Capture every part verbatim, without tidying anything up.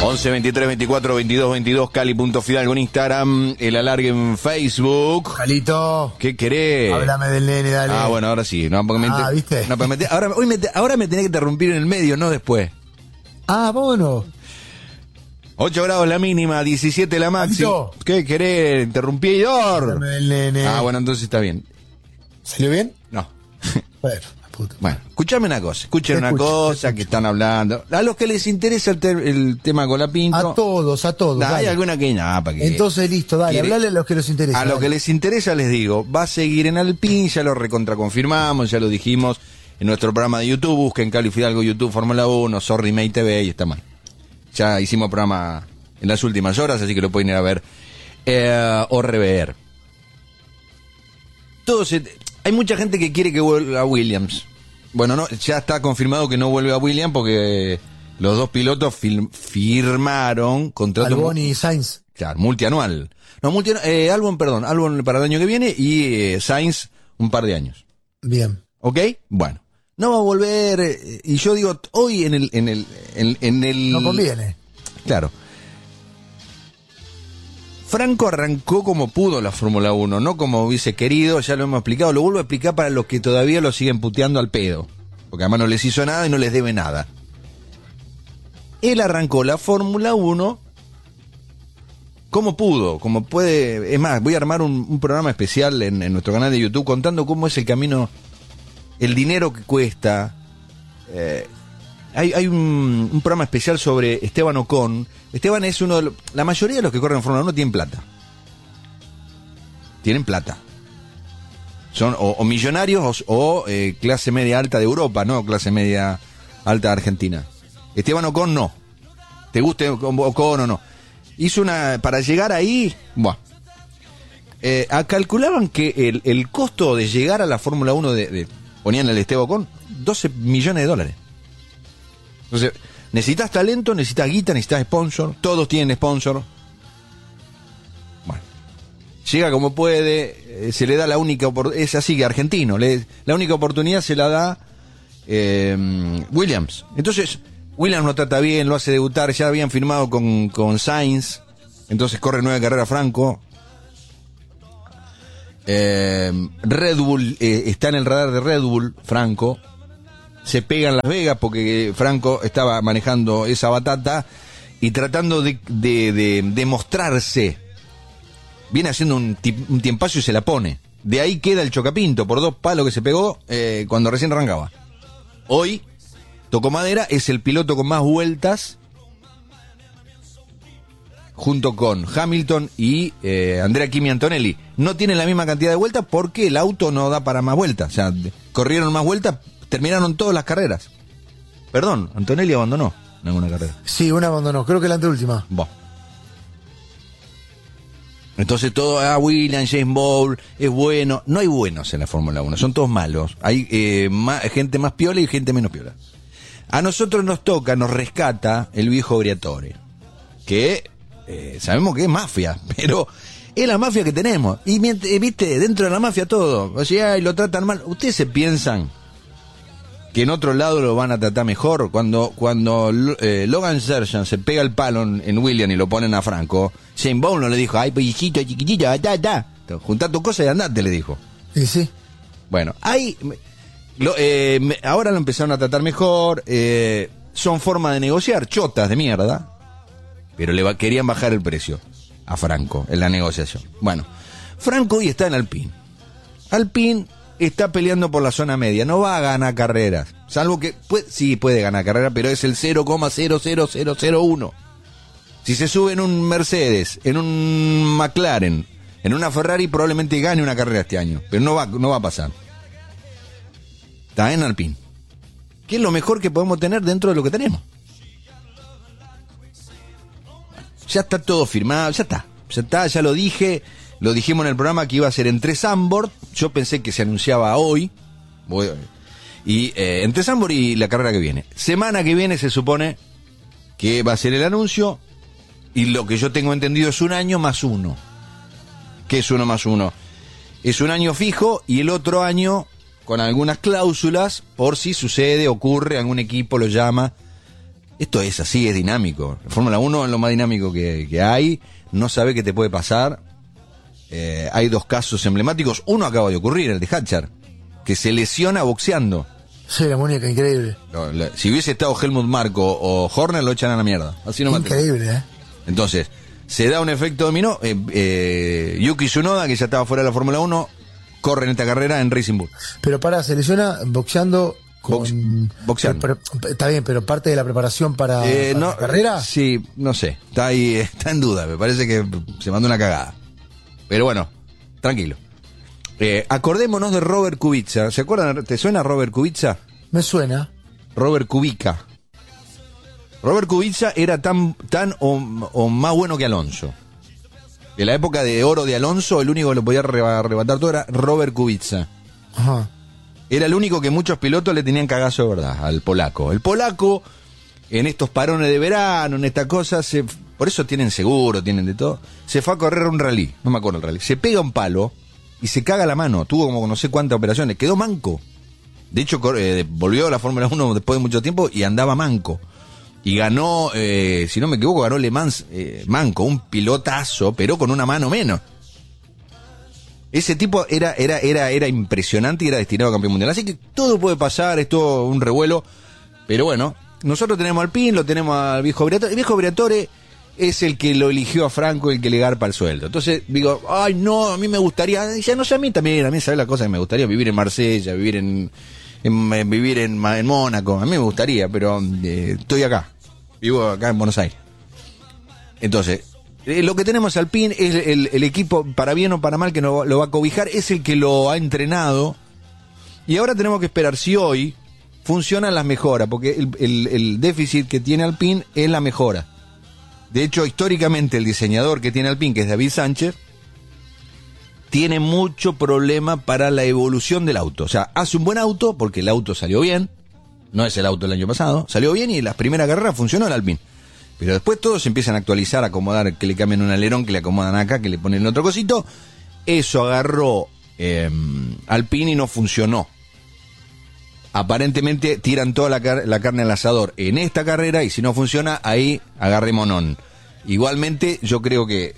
once, veintitrés, veinticuatro, veintidós, veintidós, Cali.Fidalgo en Instagram, el alargue en Facebook. Calito. ¿Qué querés? Háblame del nene, dale. Ah, bueno, ahora sí. No, porque me Ah, ente- ¿viste? No, porque me te- ahora, hoy me te- ahora me tenés que interrumpir en el medio, no después. Ah, bueno. ocho grados la mínima, diecisiete la máxima. Calito. ¿Qué querés? Interrumpidor. Háblame del nene. Ah, bueno, entonces está bien. ¿Salió bien? No. Bueno, la puta. Bueno, escuchame una cosa, escuchen Te una escucho, cosa te que escucho. están hablando. A los que les interesa el, te- el tema Colapinto. A todos, a todos. Nah, hay dale. alguna que nada, para que. Entonces, listo, dale. Quiere- Hablale a los que les interesa. A los dale. que les interesa les digo, va a seguir en Alpine, ya lo recontraconfirmamos, ya lo dijimos en nuestro programa de YouTube, busquen Cali Fidalgo YouTube Fórmula uno, Sorry May T V y está mal. Ya hicimos programa en las últimas horas, así que lo pueden ir a ver eh, o rever. Todos se- hay mucha gente que quiere que vuelva a Williams. Bueno, no, ya está confirmado que no vuelve a Williams porque los dos pilotos fil- firmaron contrato Albon y Sainz. Claro, multianual. No, multianual, eh, Albon, perdón, Albon para el año que viene y eh, Sainz un par de años. Bien. ¿Ok? Bueno. No va a volver, eh, y yo digo, hoy en el, en el, en, en el... No conviene. Claro. Franco arrancó como pudo la Fórmula uno, no como hubiese querido, ya lo hemos explicado, lo vuelvo a explicar para los que todavía lo siguen puteando al pedo, porque además no les hizo nada y no les debe nada. Él arrancó la Fórmula uno como pudo, como puede, es más, voy a armar un, un programa especial en, en nuestro canal de YouTube contando cómo es el camino, el dinero que cuesta. Eh, hay hay un, un programa especial sobre Esteban Ocon. Esteban es uno de los, la mayoría de los que corren en Fórmula uno tienen plata. Tienen plata. Son o, o millonarios o, o eh, clase media alta de Europa, no clase media alta de Argentina. Esteban Ocon no. Te guste Ocon o no. Hizo una, para llegar ahí, buah. Eh, a- calculaban que el, el costo de llegar a la Fórmula uno de, de ponían el Esteban Ocon, doce millones de dólares. Entonces, necesitas talento, necesitas guita, necesitas sponsor, todos tienen sponsor. Bueno, llega como puede, eh, se le da la única oportunidad, es así que argentino, le, la única oportunidad se la da eh, Williams. Entonces, Williams lo trata bien, lo hace debutar, ya habían firmado con, con Sainz, entonces corre nueve carreras Franco. Eh, Red Bull eh, está en el radar de Red Bull, Franco. Se pega en Las Vegas porque Franco estaba manejando esa batata y tratando de, de, de, de mostrarse. Viene haciendo un, tip, un tiempazo y se la pone. De ahí queda el chocapinto por dos palos que se pegó eh, cuando recién arrancaba. Hoy, tocó madera, es el piloto con más vueltas junto con Hamilton y eh, Andrea Kimi Antonelli. No tienen la misma cantidad de vueltas porque el auto no da para más vueltas. O sea, corrieron más vueltas, terminaron todas las carreras. Perdón, Antonelli abandonó en alguna carrera. Sí, una abandonó, creo que la anteúltima. Bon. Entonces todo, ah, Williams, James Bowles, es bueno. No hay buenos en la Fórmula uno, son todos malos. Hay eh, más, gente más piola y gente menos piola. A nosotros nos toca, nos rescata el viejo Briatore, que eh, sabemos que es mafia, pero es la mafia que tenemos. Y mient- eh, viste, dentro de la mafia todo, o sea, y lo tratan mal. ¿Ustedes se piensan que en otro lado lo van a tratar mejor? Cuando cuando eh, Logan Sargent se pega el palo en, en Williams y lo ponen a Franco, Shane Bowles no le dijo, ay, pellizito, chiquitito, ta, ta. Juntá tu cosa y andate, le dijo. Sí, sí. Bueno, ahí, lo, eh, me- ahora lo empezaron a tratar mejor, eh, son formas de negociar, chotas de mierda, pero le va, querían bajar el precio a Franco en la negociación. Bueno, Franco hoy está en Alpine. Alpine está peleando por la zona media, no va a ganar carreras, salvo que puede, sí puede ganar carreras, pero es el cero coma cero cero cero cero uno. Si se sube en un Mercedes, en un McLaren, en una Ferrari, probablemente gane una carrera este año, pero no va, no va a pasar. Está en Alpine, que es lo mejor que podemos tener dentro de lo que tenemos. Ya está todo firmado, ya está, ya está, ya lo dije. Lo dijimos en el programa que iba a ser entre Zandvoort. Yo pensé que se anunciaba hoy. Voy- Y eh, entre Zandvoort y la carrera que viene. Semana que viene se supone que va a ser el anuncio. Y lo que yo tengo entendido es un año más uno. ¿Qué es uno más uno? Es un año fijo y el otro año con algunas cláusulas por si sucede, ocurre, algún equipo lo llama Esto es así, es dinámico. Fórmula uno es lo más dinámico que, que hay. No sabe qué te puede pasar. Eh, hay dos casos emblemáticos. Uno acaba de ocurrir, el de Hatchar, que se lesiona boxeando. Sí, la muñeca, increíble. Lo- lo- si hubiese estado Helmut Marko o Horner, lo echan a la mierda. Así no Increíble, ¿eh? Entonces, se da un efecto dominó. Eh, eh, Yuki Tsunoda, que ya estaba fuera de la Fórmula uno, corre en esta carrera en Racing Bull. Pero para, se lesiona boxeando con... Box- boxeando. Pero- pero- está bien, pero parte de la preparación para, Eh, para no, la carrera. Sí, no sé. Está ahí, está en duda. Me parece que se mandó una cagada. Pero bueno, tranquilo. Eh, acordémonos de Robert Kubica. ¿Se acuerdan? ¿Te suena Robert Kubica? Me suena. Robert Kubica. Robert Kubica era tan, tan o, o más bueno que Alonso. En la época de oro de Alonso, el único que lo podía arreba- arrebatar todo era Robert Kubica. Ajá. Era el único que muchos pilotos le tenían cagazo de verdad, al polaco. El polaco, en estos parones de verano, en estas cosas, se, por eso tienen seguro, tienen de todo, se fue a correr un rally, no me acuerdo el rally, se pega un palo y se caga la mano, tuvo como no sé cuántas operaciones, quedó manco. De hecho, cor- eh, volvió a la Fórmula uno después de mucho tiempo y andaba manco. Y ganó, eh, si no me equivoco, ganó Le Mans eh, manco, un pilotazo, pero con una mano menos. Ese tipo era, era, era, era impresionante y era destinado a campeón mundial. Así que todo puede pasar, es todo un revuelo. Pero bueno, nosotros tenemos al Pin, lo tenemos al viejo Briatore. El viejo Briatore es el que lo eligió a Franco, el que le garpa el sueldo. Entonces digo, ay no, a mí me gustaría, ya no sé, a mí también, a mí sabe la cosa que me gustaría, vivir en Marsella, vivir en, en, en- vivir en, Ma- en Mónaco. A mí me gustaría, pero eh, estoy acá, vivo acá en Buenos Aires. Entonces, eh, lo que tenemos al Pin es el, el equipo, para bien o para mal, que no, lo va a cobijar, es el que lo ha entrenado. Y ahora tenemos que esperar si hoy funcionan las mejoras, porque el, el- el déficit que tiene Alpine es la mejora. De hecho, históricamente el diseñador que tiene Alpine, que es David Sánchez, tiene mucho problema para la evolución del auto. O sea, hace un buen auto porque el auto salió bien, no es el auto del año pasado, salió bien y en las primeras carreras funcionó el Alpine. Pero después todos se empiezan a actualizar, a acomodar, que le cambian un alerón, que le acomodan acá, que le ponen otro cosito. Eso agarró eh, Alpine y no funcionó. Aparentemente tiran toda la, car- la carne al asador en esta carrera y si no funciona, ahí agarre monón. Igualmente, yo creo que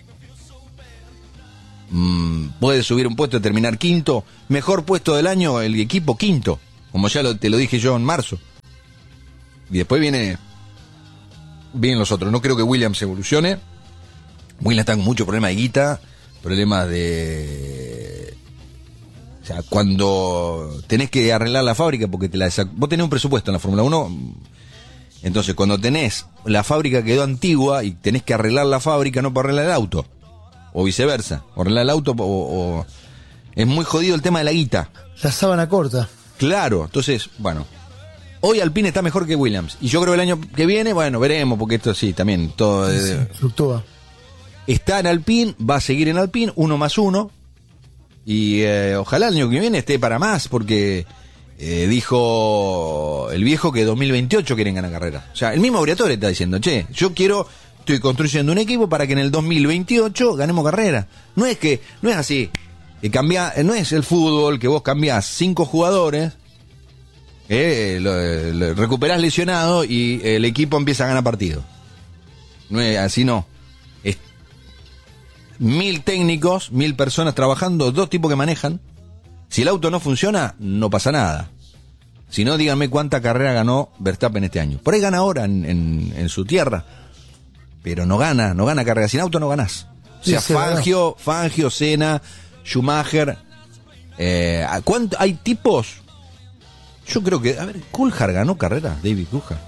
mmm, puede subir un puesto y terminar quinto. Mejor puesto del año, el equipo quinto, como ya lo- te lo dije yo en marzo. Y después viene vienen los otros. No creo que Williams evolucione. Williams está con mucho problema de guita, problemas de... O sea, cuando tenés que arreglar la fábrica, porque te la desac- vos tenés un presupuesto en la Fórmula uno, entonces cuando tenés la fábrica quedó antigua y tenés que arreglar la fábrica, no para arreglar el auto, o viceversa, o arreglar el auto, o, o... es muy jodido el tema de la guita. La sábana corta. Claro, entonces, bueno, hoy Alpine está mejor que Williams, y yo creo que el año que viene, bueno, veremos, porque esto sí, también, todo... Sí, eh, sí, fluctúa. está en Alpine, va a seguir en Alpine, uno más uno. Y eh, ojalá el año que viene esté para más, porque eh, dijo el viejo que dos mil veintiocho quieren ganar carrera. O sea, el mismo Briatore está diciendo, che, yo quiero, estoy construyendo un equipo para que en el dos mil veintiocho ganemos carrera. No es que, no es así, que cambia, no es el fútbol que vos cambiás cinco jugadores, eh, lo, lo recuperás lesionado y el equipo empieza a ganar partido. No es así, no. Es mil técnicos, mil personas trabajando, dos tipos que manejan. Si el auto no funciona, no pasa nada. Si no, díganme cuánta carrera ganó Verstappen este año. Por ahí gana ahora en, en, en su tierra, pero no gana, no gana carrera. Sin auto no ganás. O sea, Sí, sí, Fangio, Fangio, Senna, Schumacher. Eh, ¿a cuánto, hay tipos? Yo creo que, a ver, Coulthard ganó carrera, David Coulthard.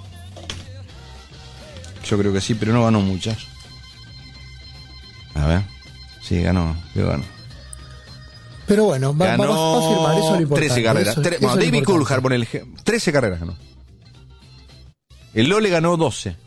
Yo creo que sí, pero no ganó muchas. A ver, sí, ganó, pero ganó. Pero bueno, va, va- Ganó va a firmar, eso es lo importante. trece carreras. eso- Tre- eso bueno, es lo David importante. Coulthard, por el ej- trece carreras ganó. El Lole ganó doce.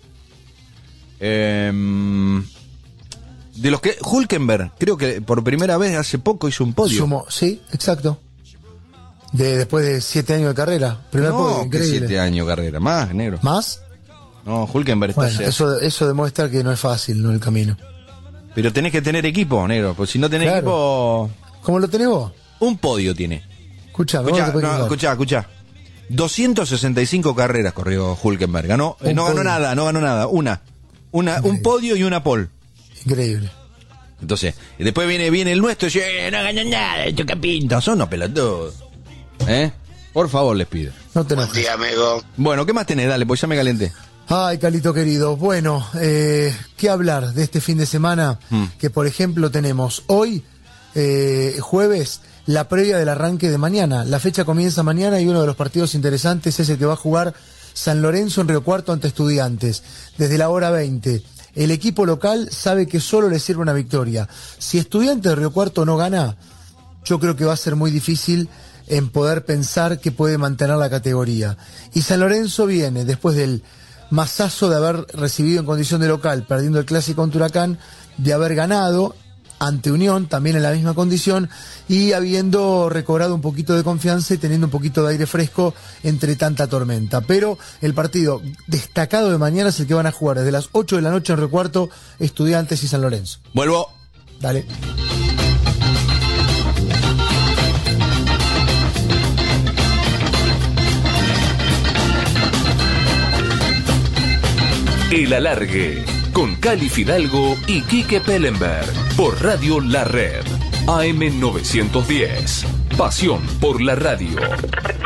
Em, de los que. Hülkenberg, creo que por primera vez hace poco hizo un podio. Sumó, sí, exacto. De, después de siete años de carrera. Primer podio, No, que increíble. siete años carrera. Más, negro. ¿Más? No, Hülkenberg está Bueno, cerca. eso, eso demuestra que no es fácil, no el camino. Pero tenés que tener equipo, negro. Pues si no tenés Claro. equipo. ¿Cómo lo tenés vos? Un podio tiene. Escuchame, vos Escuchá, te podés no, quejar. escuchá, escuchá. doscientas sesenta y cinco carreras corrió Hülkenberg. Ganó, eh, no ganó nada, no ganó nada. Una. una un podio y una pole. Increíble. Entonces, y después viene, viene el nuestro y dice, eh, no ganó nada, esto que pinta. Son unos pelotudos. ¿Eh? Por favor, les pido. No te Buen día, amigo. Bueno, ¿qué más tenés? Dale, pues ya me calenté. Ay, Calito querido. Bueno, eh, ¿qué hablar de este fin de semana? Hmm. Que, por ejemplo, tenemos hoy, eh, jueves, la previa del arranque de mañana. La fecha comienza mañana y uno de los partidos interesantes es el que va a jugar San Lorenzo en Río Cuarto ante Estudiantes. Desde la hora veinte. El equipo local sabe que solo le sirve una victoria. Si Estudiantes de Río Cuarto no gana, yo creo que va a ser muy difícil en poder pensar que puede mantener la categoría. Y San Lorenzo viene después del masazo de haber recibido en condición de local, perdiendo el clásico ante Huracán, de haber ganado ante Unión, también en la misma condición, y habiendo recobrado un poquito de confianza y teniendo un poquito de aire fresco entre tanta tormenta. Pero el partido destacado de mañana es el que van a jugar desde las ocho de la noche en Río Cuarto, Estudiantes y San Lorenzo. Vuelvo. Dale. El Alargue, con Cali Fidalgo y Quique Pellenberg, por Radio La Red, A M novecientos diez. Pasión por la radio.